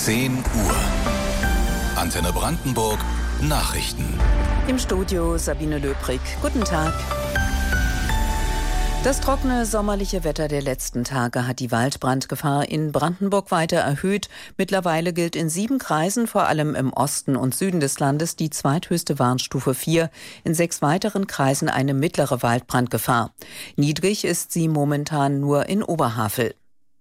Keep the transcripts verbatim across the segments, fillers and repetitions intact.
zehn Uhr. Antenne Brandenburg Nachrichten. Im Studio Sabine Löbrig. Guten Tag. Das trockene sommerliche Wetter der letzten Tage hat die Waldbrandgefahr in Brandenburg weiter erhöht. Mittlerweile gilt in sieben Kreisen, vor allem im Osten und Süden des Landes, die zweithöchste Warnstufe vier. In sechs weiteren Kreisen eine mittlere Waldbrandgefahr. Niedrig ist sie momentan nur in Oberhavel.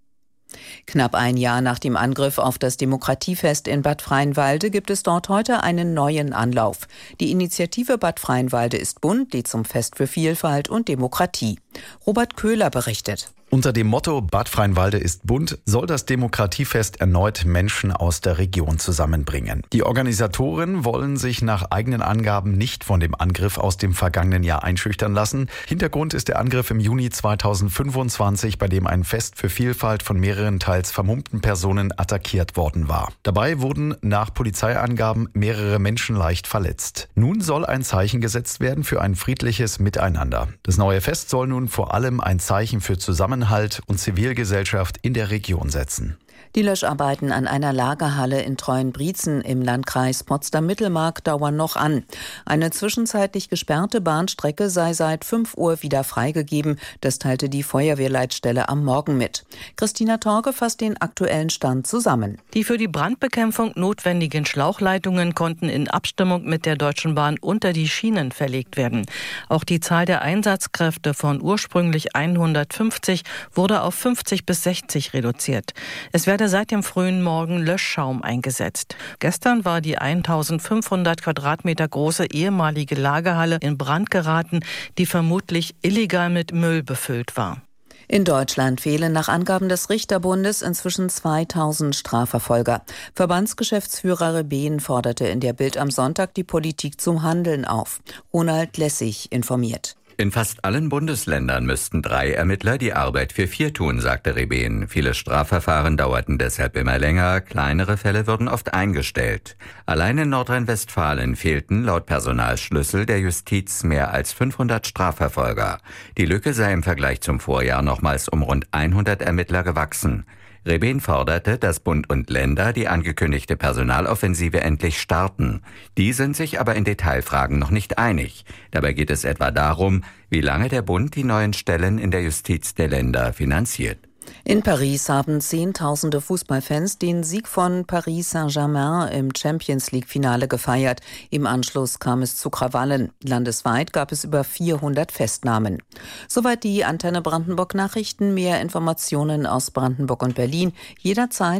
Knapp ein Jahr nach dem Angriff auf das Demokratiefest in Bad Freienwalde gibt es dort heute einen neuen Anlauf. Die Initiative Bad Freienwalde ist bunt, die zum Fest für Vielfalt und Demokratie. Robert Köhler berichtet. Unter dem Motto Bad Freienwalde ist bunt soll das Demokratiefest erneut Menschen aus der Region zusammenbringen. Die Organisatoren wollen sich nach eigenen Angaben nicht von dem Angriff aus dem vergangenen Jahr einschüchtern lassen. Hintergrund ist der Angriff im Juni zweitausendfünfundzwanzig, bei dem ein Fest für Vielfalt von mehreren teils vermummten Personen attackiert worden war. Dabei wurden nach Polizeiangaben mehrere Menschen leicht verletzt. Nun soll ein Zeichen gesetzt werden für ein friedliches Miteinander. Das neue Fest soll nun vor allem ein Zeichen für Zusammenhalt und Zivilgesellschaft in der Region setzen. Die Löscharbeiten an einer Lagerhalle in Treuenbrietzen im Landkreis Potsdam-Mittelmark dauern noch an. Eine zwischenzeitlich gesperrte Bahnstrecke sei seit fünf Uhr wieder freigegeben. Das teilte die Feuerwehrleitstelle am Morgen mit. Christina Torge fasst den aktuellen Stand zusammen. Die für die Brandbekämpfung notwendigen Schlauchleitungen konnten in Abstimmung mit der Deutschen Bahn unter die Schienen verlegt werden. Auch die Zahl der Einsatzkräfte von ursprünglich hundertfünfzig wurde auf fünfzig bis sechzig reduziert. Es werde seit dem frühen Morgen Löschschaum eingesetzt. Gestern war die eintausendfünfhundert Quadratmeter große ehemalige Lagerhalle in Brand geraten, die vermutlich illegal mit Müll befüllt war. In Deutschland fehlen nach Angaben des Richterbundes inzwischen zweitausend Strafverfolger. Verbandsgeschäftsführer Rebeen forderte in der Bild am Sonntag die Politik zum Handeln auf. Ronald Lessig informiert. In fast allen Bundesländern müssten drei Ermittler die Arbeit für vier tun, sagte Rebeen. Viele Strafverfahren dauerten deshalb immer länger, kleinere Fälle wurden oft eingestellt. Allein in Nordrhein-Westfalen fehlten laut Personalschlüssel der Justiz mehr als fünfhundert Strafverfolger. Die Lücke sei im Vergleich zum Vorjahr nochmals um rund hundert Ermittler gewachsen. Rebeen forderte, dass Bund und Länder die angekündigte Personaloffensive endlich starten. Die sind sich aber in Detailfragen noch nicht einig. Dabei geht es etwa darum, wie lange der Bund die neuen Stellen in der Justiz der Länder finanziert. In Paris haben Zehntausende Fußballfans den Sieg von Paris Saint-Germain im Champions-League-Finale gefeiert. Im Anschluss kam es zu Krawallen. Landesweit gab es über vierhundert Festnahmen. Soweit die Antenne Brandenburg Nachrichten. Mehr Informationen aus Brandenburg und Berlin jederzeit